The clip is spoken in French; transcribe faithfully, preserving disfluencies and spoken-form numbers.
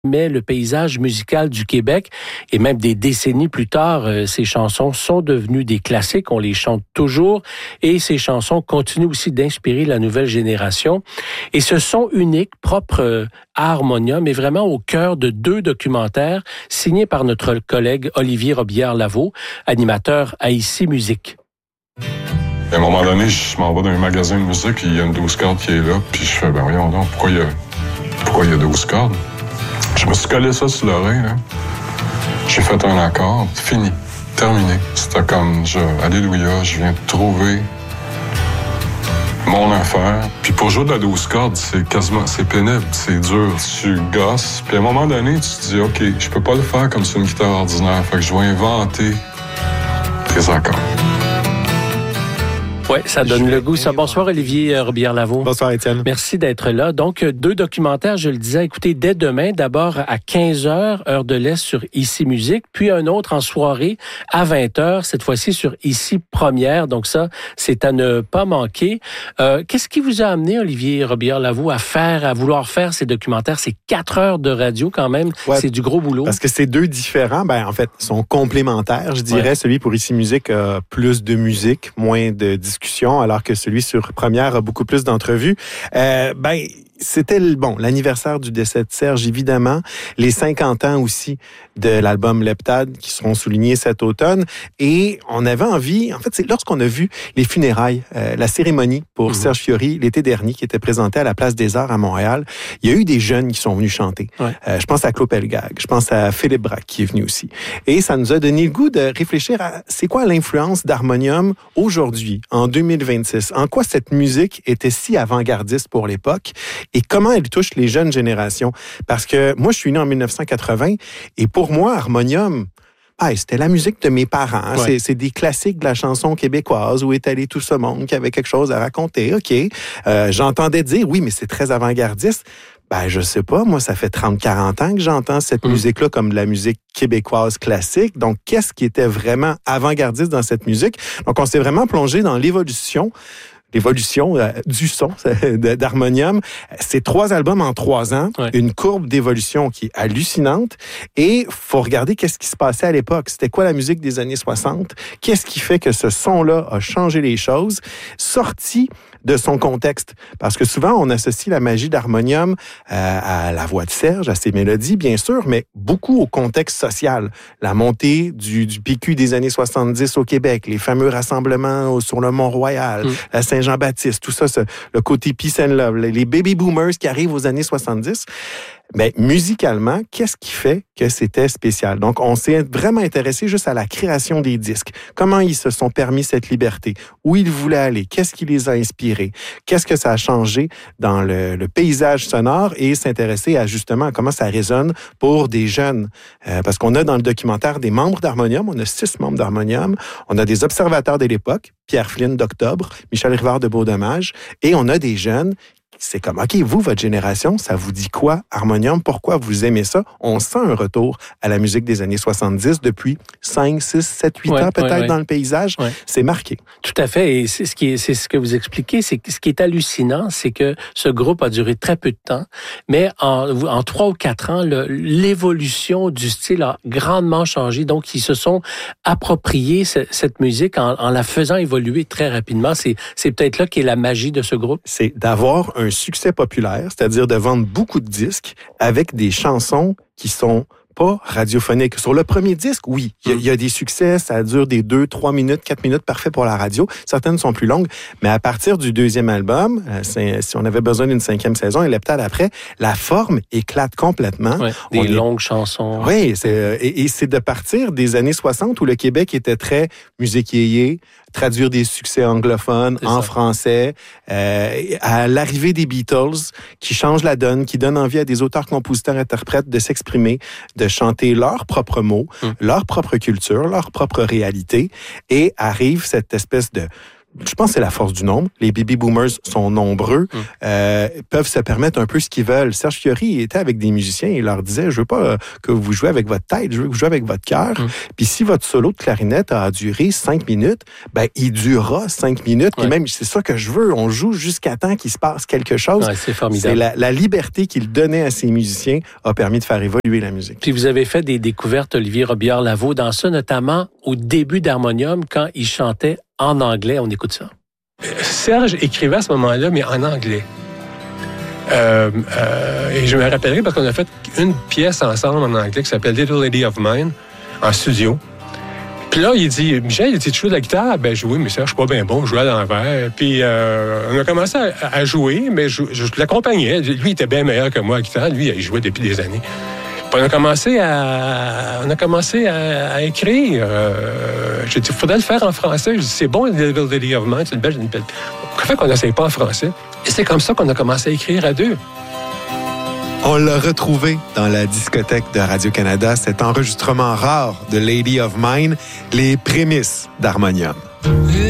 mais le paysage musical du Québec et même des décennies plus tard, euh, ces chansons sont devenues des classiques, on les chante toujours et ces chansons continuent aussi d'inspirer la nouvelle génération. Et ce son unique, propre euh, à Harmonium, est vraiment au cœur de deux documentaires signés par notre collègue Olivier Robillard-Lavaux, animateur à Ici Musique. À un moment donné, je m'en vais dans un magasin de musique, puis il y a une douze cordes qui est là, puis je fais, ben voyons donc, pourquoi il y a, pourquoi il y a douze cordes? Je me suis collé ça sur l'oreille, là. J'ai fait un accord, fini, terminé. C'était comme, je, alléluia, je viens de trouver mon affaire. Puis pour jouer de la douze cordes, c'est quasiment, c'est pénible, c'est dur, tu gosses. Puis à un moment donné, tu te dis, OK, je peux pas le faire comme sur une guitare ordinaire, fait que je vais inventer des accords. Oui, ça donne le goût. Ça. Bonsoir, Olivier Robillard-Lavaux. Bonsoir, Étienne. Merci d'être là. Donc, deux documentaires, je le disais, écoutez, dès demain, d'abord à quinze heures, heure de l'Est sur Ici Musique, puis un autre en soirée à vingt heures, cette fois-ci sur Ici Première. Donc ça, c'est à ne pas manquer. Euh, qu'est-ce qui vous a amené, Olivier Robillard-Lavaux, à faire, à vouloir faire ces documentaires? C'est quatre heures de radio quand même. Ouais, c'est du gros boulot. Parce que c'est deux différents. Ben, en fait, sont complémentaires, je dirais. Ouais. Celui pour Ici Musique a plus de musique, moins de discussion, alors que celui sur Première a beaucoup plus d'entrevues. Euh, ben, c'était bon l'anniversaire du décès de Serge, évidemment, les cinquante ans aussi de l'album Leptade qui seront soulignés cet automne. Et on avait envie, en fait, c'est lorsqu'on a vu les funérailles, euh, la cérémonie pour mmh. Serge Fiori l'été dernier qui était présentée à la Place des Arts à Montréal, il y a eu des jeunes qui sont venus chanter. Ouais. Euh, je pense à Claude Pelgag, je pense à Philippe Braque qui est venu aussi. Et ça nous a donné le goût de réfléchir à c'est quoi l'influence d'Harmonium aujourd'hui, en deux mille vingt-six. En quoi cette musique était si avant-gardiste pour l'époque et comment elle touche les jeunes générations. Parce que moi, je suis né en dix-neuf cent quatre-vingts et pour moi, Harmonium, ah, c'était la musique de mes parents. Hein. Ouais. C'est, c'est des classiques de la chanson québécoise où est allé tout ce monde qui avait quelque chose à raconter. OK. Euh, j'entendais dire, oui, mais c'est très avant-gardiste. Ben, je sais pas. Moi, ça fait trente à quarante ans que j'entends cette mmh. musique-là comme de la musique québécoise classique. Donc, qu'est-ce qui était vraiment avant-gardiste dans cette musique? Donc, on s'est vraiment plongé dans l'évolution L'évolution euh, du son d'Harmonium. C'est trois albums en trois ans, ouais. Une courbe d'évolution qui est hallucinante. Et faut regarder qu'est-ce qui se passait à l'époque. C'était quoi la musique des années soixante? Qu'est-ce qui fait que ce son-là a changé les choses? Sorti de son contexte. Parce que souvent, on associe la magie d'Harmonium euh, à la voix de Serge, à ses mélodies, bien sûr, mais beaucoup au contexte social. La montée du, du P Q des années soixante-dix au Québec, les fameux rassemblements sur le Mont-Royal, mmh. la Saint-Jean-Baptiste, tout ça, ce, le côté peace and love, les baby boomers qui arrivent aux années soixante-dix. Mais musicalement, qu'est-ce qui fait que c'était spécial? Donc, on s'est vraiment intéressé juste à la création des disques. Comment ils se sont permis cette liberté? Où ils voulaient aller? Qu'est-ce qui les a inspirés? Qu'est-ce que ça a changé dans le, le paysage sonore? Et s'intéresser à justement comment ça résonne pour des jeunes. Euh, parce qu'on a dans le documentaire des membres d'Harmonium, on a six membres d'Harmonium, on a des observateurs de l'époque, Pierre Flynn d'Octobre, Michel Rivard de Beaudommage, et on a des jeunes. C'est comme, OK, vous, votre génération, ça vous dit quoi, Harmonium? Pourquoi vous aimez ça? On sent un retour à la musique des années soixante-dix depuis cinq, six, sept, huit ouais, ans peut-être ouais, ouais. dans le paysage. Ouais. C'est marqué. Tout à fait. Et c'est ce, qui est, c'est ce que vous expliquez. C'est ce qui est hallucinant, c'est que ce groupe a duré très peu de temps, mais en, en trois ou quatre ans, le, l'évolution du style a grandement changé. Donc, ils se sont appropriés ce, cette musique en, en la faisant évoluer très rapidement. C'est, c'est peut-être là qu'est la magie de ce groupe. C'est d'avoir un succès populaire, c'est-à-dire de vendre beaucoup de disques avec des chansons qui sont pas radiophoniques. Sur le premier disque, oui, il y, y a des succès, ça dure des deux, trois minutes, quatre minutes, parfait pour la radio. Certaines sont plus longues, mais à partir du deuxième album, euh, si on avait besoin d'une cinquième saison, et Leptade après, la forme éclate complètement. Ouais, des on longues est... chansons. Oui, c'est, et, et c'est de partir des années soixante où le Québec était très musique yéyé, traduire des succès anglophones c'est en ça. Français, euh, à l'arrivée des Beatles, qui changent la donne, qui donnent envie à des auteurs, compositeurs, interprètes de s'exprimer, de chanter leurs propres mots, mmh. leur propre culture, leur propre réalité, et arrive cette espèce de je pense que c'est la force du nombre. Les baby boomers sont nombreux, mm. euh, peuvent se permettre un peu ce qu'ils veulent. Serge Fiori était avec des musiciens et il leur disait, je veux pas que vous jouez avec votre tête, je veux que vous jouez avec votre cœur. Mm. Puis si votre solo de clarinette a duré cinq minutes, ben il durera cinq minutes. Ouais. Et même, c'est ça que je veux. On joue jusqu'à temps qu'il se passe quelque chose. Ouais, c'est formidable. C'est la, la liberté qu'il donnait à ses musiciens a permis de faire évoluer la musique. Puis vous avez fait des découvertes, Olivier Robillard-Lavaux, dans ça, notamment au début d'Harmonium, quand il chantait en anglais. On écoute ça. Serge écrivait à ce moment-là, mais en anglais. Euh, euh, et je me rappellerai parce qu'on a fait une pièce ensemble en anglais qui s'appelle Little Lady of Mine, en studio. Puis là, il dit, Michel, il dit, tu joues de la guitare? Ben, je jouais, mais Serge, je suis pas bien bon, je jouais à l'envers. Puis euh, on a commencé à, à jouer, mais je, je l'accompagnais. Lui, il était bien meilleur que moi à la guitare. Lui, il jouait depuis des années. Puis on a commencé à, on a commencé à, à écrire. Euh, j'ai dit, il faudrait le faire en français. Je dis, c'est bon, Little Lady of Mine, c'est une belle, une belle. Pourquoi fait qu'on n'essaye pas en français? Et c'est comme ça qu'on a commencé à écrire à deux. On l'a retrouvé dans la discothèque de Radio-Canada, cet enregistrement rare de Lady of Mine, les prémices d'Harmonium.